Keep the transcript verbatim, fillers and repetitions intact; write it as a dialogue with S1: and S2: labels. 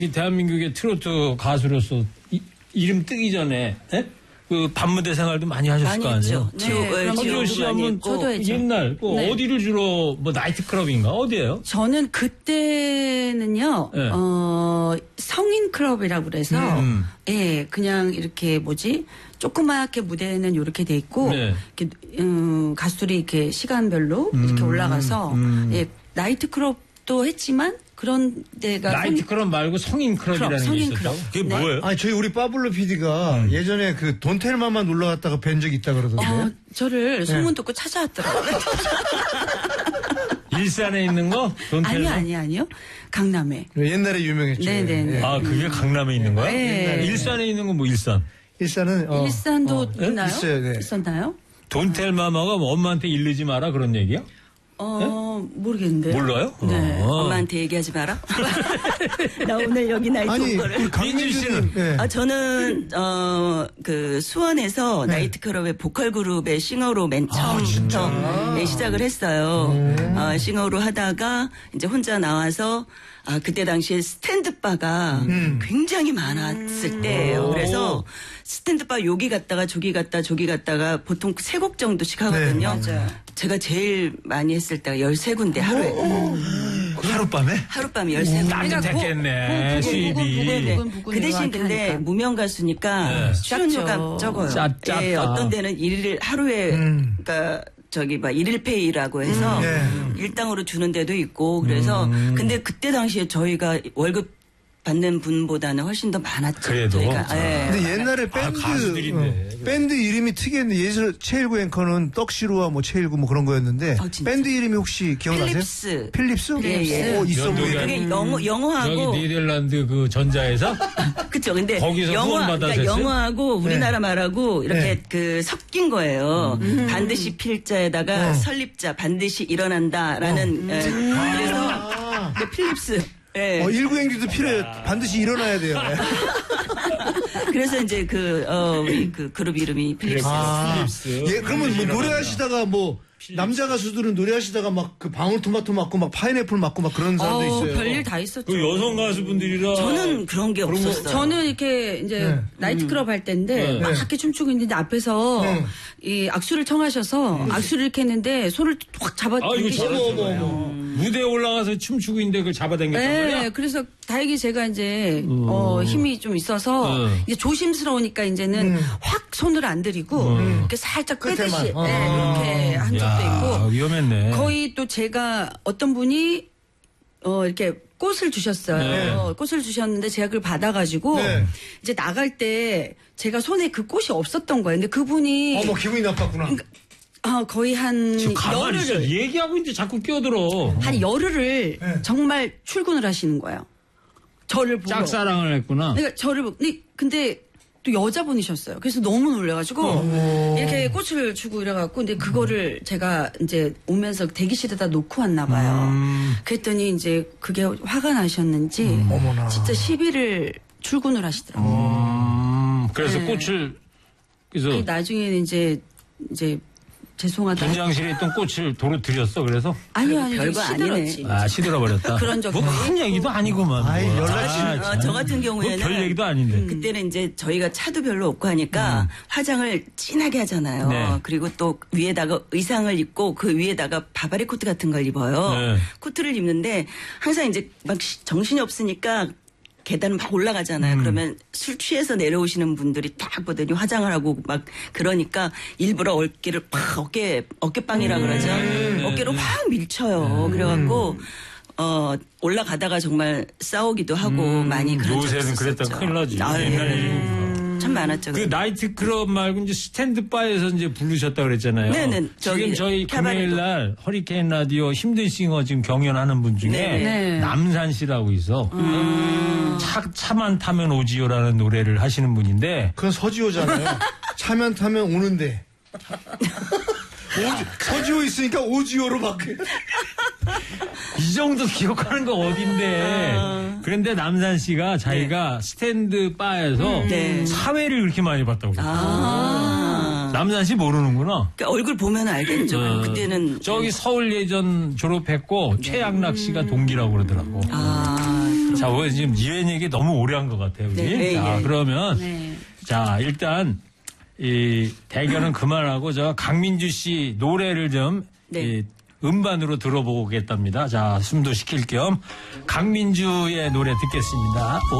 S1: 이 대한민국의 트로트 가수로서 이, 이름 뜨기 전에 에? 그 밤무대 생활도 많이 하셨을
S2: 많이
S1: 거 아니에요?
S2: 했죠. 네.
S1: 서지호 씨 하면
S2: 저도 했죠.
S1: 옛날 뭐
S2: 네.
S1: 어디를 주로 뭐 나이트클럽인가 어디예요?
S2: 저는 그때는요.
S1: 네.
S2: 어, 성인 클럽이라고 그래서
S1: 음.
S2: 예, 그냥 이렇게 뭐지? 조그맣게 무대는 이렇게 돼 있고
S1: 네.
S2: 이렇게 음, 가수들이 이렇게 시간별로
S1: 음.
S2: 이렇게 올라가서
S1: 음.
S2: 예, 나이트 클럽도 했지만 그런 데가
S1: 나이트클럽 말고 성인 클럽이라는
S2: 클럽, 성인
S1: 게 있었다고?
S2: 클럽.
S1: 그게
S2: 네.
S1: 뭐예요?
S3: 아니 저희 우리 빠블로 피디가
S1: 음.
S3: 예전에 그 돈텔마만 놀러 갔다가 뵌적 있다 그러던데.
S2: 어, 저를 소문 듣고 찾아왔더라고요.
S1: 일산에 있는 거? 돈텔마?
S2: 아니요, 아니요, 아니요. 강남에.
S3: 옛날에 유명했죠.
S2: 네네네.
S3: 예.
S1: 아, 그게 강남에 있는 거야?
S2: 네.
S1: 일산에 있는 건 뭐 일산?
S3: 일산은 어,
S2: 일산도
S3: 어,
S2: 있나요?
S3: 있어요. 네.
S2: 있었나요?
S1: 돈텔마마가 뭐 엄마한테 일르지 마라 그런 얘기야?
S2: 어, 모르겠는데요.
S1: 몰라요?
S2: 네.
S1: 어.
S2: 엄마한테 얘기하지 마라. 나 오늘 여기 나이트
S3: 아니
S2: 온 거를.
S3: 우리 강민주 씨는 예.
S4: 아, 저는, 어, 그, 수원에서
S3: 네.
S4: 나이트클럽의 보컬 그룹의 싱어로 맨 처음부터 네, 시작을 했어요. 어, 싱어로 하다가 이제 혼자 나와서 아, 그때 당시에 스탠드바가 굉장히 많았을 때예요. 그래서 스탠드바 여기 갔다가 저기 갔다 저기 갔다가 보통 세 곡 정도씩 하거든요.
S2: 네, 맞아요.
S4: 제가 제일 많이 했을 때가 열세 군데 하루에.
S1: 하룻밤에?
S4: 하룻밤에 열세 군데.
S1: 따뜻했겠네, 수입이.
S4: 네.
S2: 부근, 부근
S4: 그 대신
S2: 이렇게
S4: 근데
S2: 하니까.
S4: 무명 가수니까
S1: 네.
S4: 출연료가
S2: 작죠.
S4: 적어요.
S1: 짜- 짰다.
S4: 예, 어떤 데는 일일 하루에
S3: 음.
S4: 그러니까 저기 막 일일 페이라고 해서
S3: 음,
S4: 일당으로 주는 데도 있고 그래서 근데 그때 당시에 저희가 월급 받는 분보다는 훨씬 더 많았죠.
S1: 그래도?
S4: 저희가. 예.
S3: 근데 옛날에
S1: 아,
S3: 밴드
S1: 가수들인데.
S3: 어, 밴드 이름이 특이했는데 예전 최일구 앵커는 떡시루와 뭐 최일구 뭐 그런 거였는데
S4: 어, 진짜?
S3: 밴드 이름이 혹시 기억나세요?
S4: 필립스.
S3: 필립스?
S4: 예, 예.
S3: 오, 있어
S1: 연동이
S3: 보이네.
S4: 그게 영어 영어하고
S1: 저기 네덜란드 그 전자회사?
S4: 그쵸. 근데
S1: 거기서
S4: 영어,
S1: 후원 받아서
S4: 그러니까
S1: 했어요?
S4: 영어하고 우리나라 말하고 이렇게
S3: 네.
S4: 그 섞인 거예요. 반드시 필자에다가
S3: 어.
S4: 설립자 반드시 일어난다라는. 예. 그래서
S3: 아.
S4: 네, 필립스. 예.
S3: 어, 일구행기도 필요해요. 반드시 일어나야 돼요. 예.
S4: 그래서 이제 그, 어, 우리 그 그룹 이름이 필립스.
S3: 아,
S1: 필립스.
S3: 예, 그러면 뭐 노래하시다가 뭐 남자 가수들은 노래하시다가 막 그 방울토마토 맞고 막 파인애플 맞고 막 그런 사람도
S2: 어,
S3: 있어요.
S2: 별일 다 있었죠.
S1: 그 여성 가수분들이라.
S4: 저는 그런 게 없었어요.
S2: 저는 이렇게 이제
S3: 네.
S2: 나이트클럽 할 때인데
S1: 네.
S2: 막 이렇게 춤추고 있는데 앞에서
S3: 네.
S2: 이 악수를 청하셔서 악수를 이렇게 했는데 손을 확 잡아
S1: 아, 이거
S2: 당기시는
S1: 어머, 어머,
S2: 거예요.
S1: 어머. 무대에 올라가서 춤추고 있는데 그걸 잡아당겼단
S2: 네,
S1: 말이야?
S2: 그래서 다행히 제가 이제 어, 힘이 좀 있어서
S1: 음.
S2: 이제 조심스러우니까 이제는 확 손을 안 들이고 이렇게 살짝 빼듯이
S3: 끝에만. 어.
S2: 네, 이렇게 한 적도
S1: 야,
S2: 있고
S1: 위험했네.
S2: 거의 또 제가 어떤 분이 어 이렇게 꽃을 주셨어요.
S1: 네.
S2: 꽃을 주셨는데 제가 그걸 받아가지고
S3: 네.
S2: 이제 나갈 때 제가 손에 그 꽃이 없었던 거예요. 근데 그분이
S3: 어머, 기분이 나빴구나.
S2: 아, 거의 한
S1: 지금 가만히 있어.
S2: 열흘을
S1: 얘기하고 있는데 자꾸 끼어들어.
S2: 한 열흘을
S3: 네.
S2: 정말 출근을 하시는 거예요. 저를 보고.
S1: 짝사랑을 했구나.
S2: 그러니까 저를 보고. 근데, 근데 또 여자분이셨어요. 그래서 너무 놀래가지고 이렇게 꽃을 주고 이래갖고 근데 그거를 제가 이제 오면서 대기실에다 놓고 왔나 봐요.
S1: 음.
S2: 그랬더니 이제 그게 화가 나셨는지
S3: 어머나.
S2: 진짜 시비를 출근을 하시더라고요.
S1: 음, 그래서
S2: 네.
S1: 꽃을, 그래서
S2: 아니, 나중에는 이제 이제 죄송하다.
S1: 김장실에 있던 꽃을 도로 들였어, 그래서?
S2: 아니요 아니요
S4: 별거
S2: 시들었지.
S1: 아, 시들어버렸다.
S2: 그런 적이
S1: 뭐 큰 얘기도 아니구만.
S3: 아이,
S1: 뭐.
S3: 연락
S1: 아,
S4: 어,
S1: 참.
S4: 저 같은 경우에는
S1: 뭐별 얘기도 아닌데.
S4: 그때는 이제 저희가 차도 별로 없고 하니까 화장을 진하게 하잖아요.
S1: 네.
S4: 그리고 또 위에다가 의상을 입고 그 위에다가 바바리 코트 같은 걸 입어요.
S1: 네.
S4: 코트를 입는데 항상 이제 막 시- 정신이 없으니까 계단 막 올라가잖아요. 그러면 술 취해서 내려오시는 분들이 딱 보더니 화장을 하고 막 그러니까 일부러 어깨를 팍 어깨 어깨빵이라 그러죠. 어깨를 확 밀쳐요. 그래갖고 어 올라가다가 정말 싸우기도 하고 많이 그런 적이
S1: 요새는 그랬다
S4: 있었죠.
S1: 큰일 나지.
S4: 아, 예.
S1: 옛날 얘기니까.
S4: 참 많았죠.
S1: 그 나이트클럽 말고 이제 스탠드바에서 이제 부르셨다 그랬잖아요.
S4: 네네.
S1: 지금
S4: 저기
S1: 저희
S4: 캐바레도.
S1: 금요일 날 허리케인 라디오 힘든 싱어 지금 경연하는 분 중에
S4: 네네.
S2: 네.
S1: 남산 씨라고 있어. 차, 차만 타면 오지요라는 노래를 하시는 분인데
S3: 그건 서지호잖아요. 차면 타면 오는데. 오지, 서지호 있으니까 오지호로 바뀌.
S1: 이 정도 기억하는 거 어딘데. 그런데 남산 씨가 자기가 스탠드 바에서
S4: 네.
S1: 사회를 그렇게 많이 봤다고. 그래요.
S4: 아.
S1: 남산 씨 모르는구나.
S4: 그러니까 얼굴 보면 알겠죠.
S1: 어,
S4: 그때는
S1: 저기 서울 예전 졸업했고 최양락 씨가 동기라고 그러더라고.
S4: 아.
S1: 자, 오늘 지금 유엔 얘기 너무 오래 한 것 같아요, 우리.
S4: 네,
S1: 자,
S4: 네.
S1: 그러면
S2: 네.
S1: 자, 일단 이 대결은 그만하고 저 강민주 씨 노래를 좀
S4: 네.
S1: 이 음반으로 들어보겠답니다. 자, 숨도 식힐 겸 강민주의 노래 듣겠습니다.